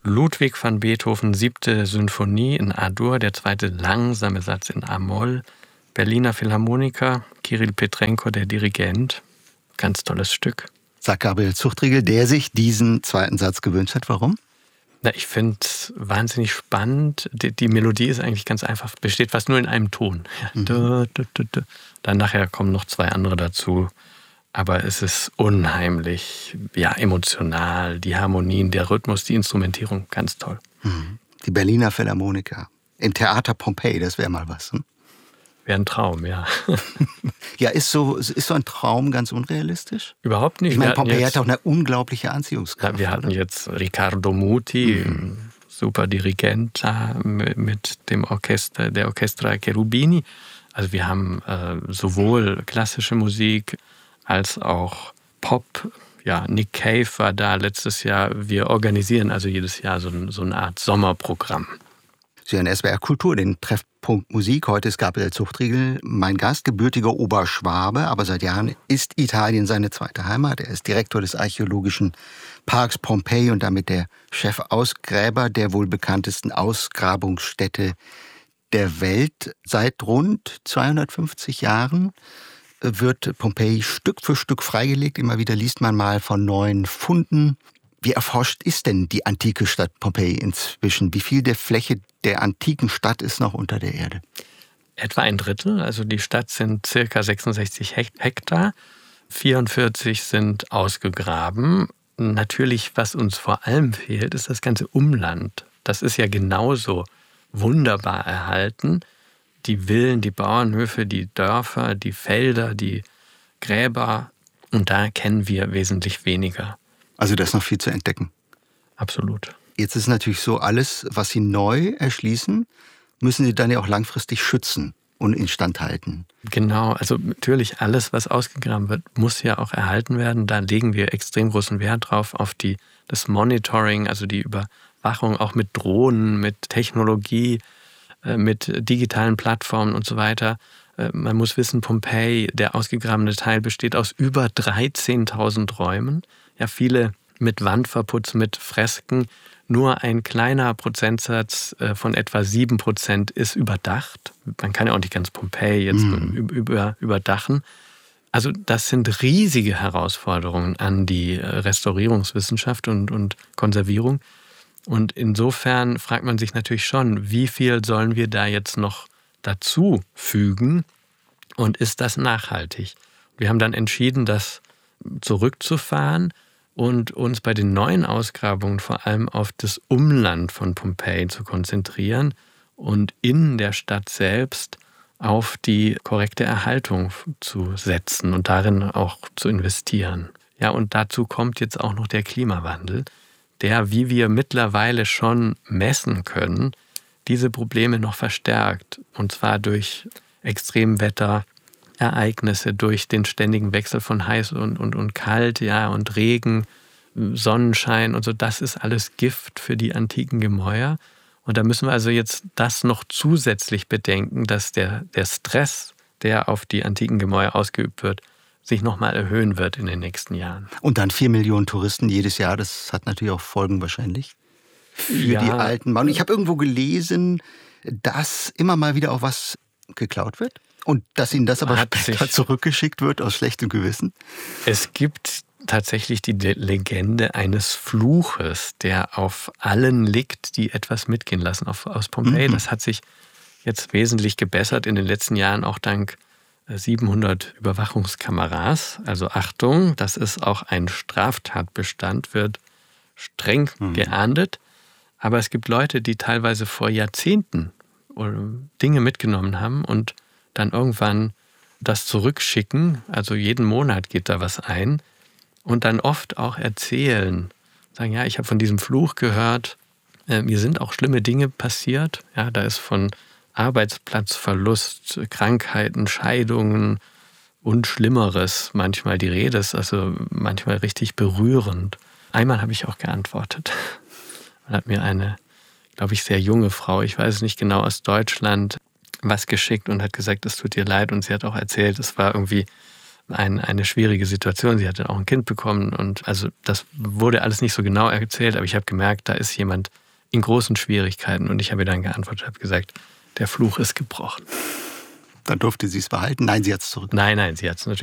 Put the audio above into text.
Ludwig van Beethoven, 7. Sinfonie in A-Dur, der 2. langsame Satz in A-Moll. Berliner Philharmoniker, Kirill Petrenko, der Dirigent. Ganz tolles Stück. Sagt Gabriel Zuchtriegel, der sich diesen 2. Satz gewünscht hat. Warum? Ich finde es wahnsinnig spannend. Die Melodie ist eigentlich ganz einfach, besteht fast nur in einem Ton. Ja. Dann nachher kommen noch 2 andere dazu. Aber es ist unheimlich, emotional, die Harmonien, der Rhythmus, die Instrumentierung, ganz toll. Die Berliner Philharmoniker im Theater Pompeji, das wäre mal was. Hm? Wäre ein Traum, ja. Ja, ist so ein Traum ganz unrealistisch? Überhaupt nicht. Ich meine, Pompeji hat auch eine unglaubliche Anziehungskraft. Wir hatten jetzt Riccardo Muti, super Dirigent da mit dem Orchester, der Orchestra Cherubini. Also wir haben sowohl klassische Musik als auch Pop. Ja, Nick Cave war da letztes Jahr. Wir organisieren also jedes Jahr so eine Art Sommerprogramm. Sie hören SWR Kultur, den Treffpunkt Musik. Heute ist Gabriel Zuchtriegel mein Gast, gebürtiger Oberschwabe, aber seit Jahren ist Italien seine zweite Heimat. Er ist Direktor des Archäologischen Parks Pompeji und damit der Chefausgräber der wohl bekanntesten Ausgrabungsstätte der Welt. Seit rund 250 Jahren wird Pompeji Stück für Stück freigelegt. Immer wieder liest man mal von neuen Funden. Wie erforscht ist denn die antike Stadt Pompeji inzwischen? Wie viel der Fläche der antiken Stadt ist noch unter der Erde? Etwa 1/3. Also die Stadt sind circa 66 Hektar. 44 sind ausgegraben. Natürlich, was uns vor allem fehlt, ist das ganze Umland. Das ist ja genauso wunderbar erhalten. Die Villen, die Bauernhöfe, die Dörfer, die Felder, die Gräber. Und da kennen wir wesentlich weniger. Also da ist noch viel zu entdecken. Absolut. Jetzt ist es natürlich so, alles, was Sie neu erschließen, müssen Sie dann ja auch langfristig schützen und instand halten. Genau, also natürlich alles, was ausgegraben wird, muss ja auch erhalten werden. Da legen wir extrem großen Wert drauf, auf das Monitoring, also die Überwachung, auch mit Drohnen, mit Technologie, mit digitalen Plattformen und so weiter. Man muss wissen, Pompeji, der ausgegrabene Teil, besteht aus über 13.000 Räumen. Ja, viele mit Wandverputz, mit Fresken. Nur ein kleiner Prozentsatz von etwa 7% ist überdacht. Man kann ja auch nicht ganz Pompeji jetzt überdachen. Also das sind riesige Herausforderungen an die Restaurierungswissenschaft und Konservierung. Und insofern fragt man sich natürlich schon, wie viel sollen wir da jetzt noch dazu fügen und ist das nachhaltig? Wir haben dann entschieden, das zurückzufahren und uns bei den neuen Ausgrabungen vor allem auf das Umland von Pompeji zu konzentrieren und in der Stadt selbst auf die korrekte Erhaltung zu setzen und darin auch zu investieren. Ja, und dazu kommt jetzt auch noch der Klimawandel, der, wie wir mittlerweile schon messen können, diese Probleme noch verstärkt. Und zwar durch Extremwetterereignisse, durch den ständigen Wechsel von heiß und kalt, ja, und Regen, Sonnenschein und so. Das ist alles Gift für die antiken Gemäuer. Und da müssen wir also jetzt das noch zusätzlich bedenken, dass der Stress, der auf die antiken Gemäuer ausgeübt wird, sich nochmal erhöhen wird in den nächsten Jahren. Und dann 4 Millionen Touristen jedes Jahr, das hat natürlich auch Folgen wahrscheinlich für die alten Mauern. Ich habe irgendwo gelesen, dass immer mal wieder auch was geklaut wird und dass ihnen das aber später zurückgeschickt wird aus schlechtem Gewissen. Es gibt tatsächlich die Legende eines Fluches, der auf allen liegt, die etwas mitgehen lassen aus Pompeji. Das hat sich jetzt wesentlich gebessert in den letzten Jahren, auch dank 700 Überwachungskameras. Also Achtung, das ist auch ein Straftatbestand, wird streng geahndet. Aber es gibt Leute, die teilweise vor Jahrzehnten Dinge mitgenommen haben und dann irgendwann das zurückschicken. Also jeden Monat geht da was ein. Und dann oft auch erzählen, sagen, ja, ich habe von diesem Fluch gehört, mir sind auch schlimme Dinge passiert. Ja, da ist von Arbeitsplatzverlust, Krankheiten, Scheidungen und Schlimmeres manchmal die Rede. Ist also manchmal richtig berührend. Einmal habe ich auch geantwortet. Man hat mir eine, glaube ich, sehr junge Frau, ich weiß es nicht genau, aus Deutschland, was geschickt und hat gesagt, es tut ihr leid. Und sie hat auch erzählt, es war irgendwie eine schwierige Situation. Sie hatte auch ein Kind bekommen und also das wurde alles nicht so genau erzählt, aber ich habe gemerkt, da ist jemand in großen Schwierigkeiten und ich habe ihr dann geantwortet, habe gesagt, der Fluch ist gebrochen. Dann durfte sie es behalten? Nein, sie hat es zurück. Nein, sie hat es natürlich